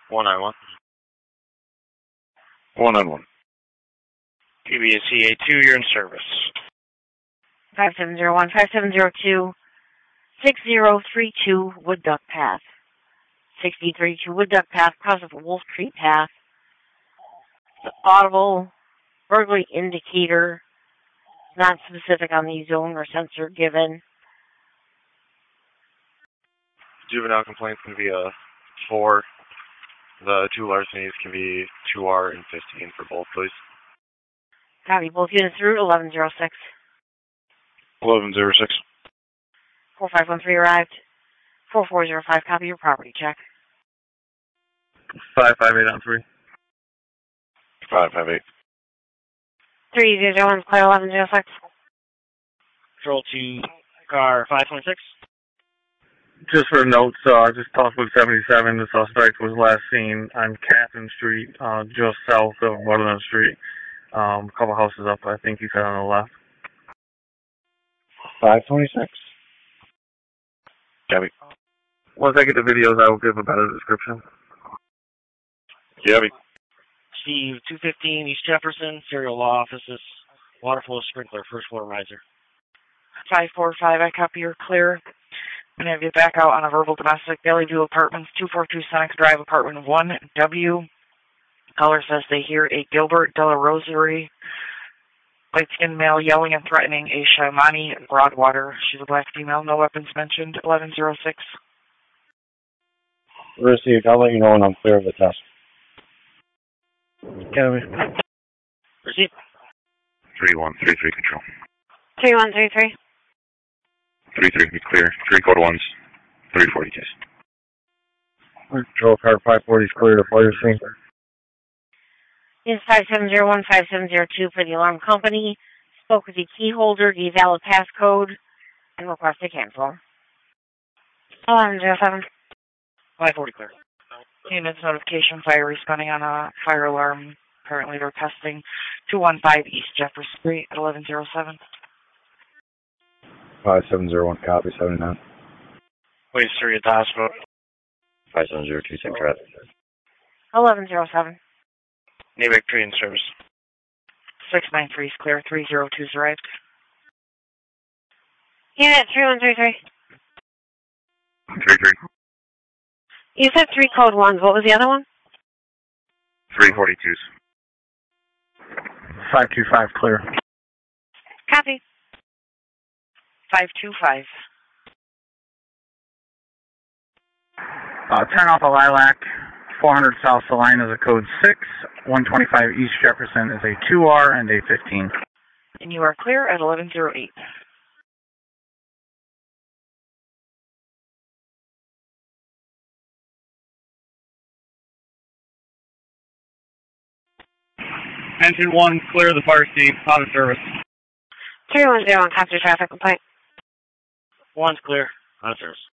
191. 191. PBSCA 2, you're in service. 5701, 5702, 6032 Wood Duck Path. 6032 Wood Duck Path, cross of Wolf Creek Path. The audible burglary indicator is not specific on the zone or sensor given. Juvenile complaints can be a 4. The 2 larcenies can be 2R and 15 for both, please. Copy. Both units through 1106. 1106. 4513 arrived. 4405, copy your property check. 558 on 3. 558. 301, clear 1106. Control to car 526. Just for notes, I just talked with 77. The suspect was last seen on Catherine Street, just south of Butternut Street. A couple houses up, I think he said on the left. 526. Gabby. Once I get the videos, I will give a better description. Gabby. Steve, 215 East Jefferson, serial law offices, water flow sprinkler, first floor riser. 545, I copy your clear. I'm going to get back out on a verbal domestic. Valley View Apartments, 242 Senex Drive, Apartment 1W. Caller says they hear a Gilbert Della Rosary light-skinned male yelling and threatening a Shaimani Broadwater. She's a black female, no weapons mentioned, 1106. Received. I'll let you know when I'm clear of the test. Gabby. Proceed. 3133 control. 3133. 33, be clear. 3 code 1s. 340 case. Control car 540 is clear to fire scene. Is 5701, 5702 for the alarm company. Spoke with the key holder, the valid passcode, and requested cancel. 1107. 540 clear. Units notification, fire responding on a fire alarm. Apparently they're testing 215 East Jefferson Street at 1107. 5701, copy 79. Wait, sir, at the hospital. 5702, same traffic. 1107. Navy Tree in service. 693 is clear, 302 is arrived. Unit 3133. 33. You said 3 code 1s. What was the other one? 342s. 525, clear. Copy. 525. Turn off a Lilac. 400 South Salina is a code 6. 125 East Jefferson is a 2R and a 15. And you are clear at 1108. Engine 1, clear the fire scene, out of service. 310, copy traffic complaint. 1's clear, out of service.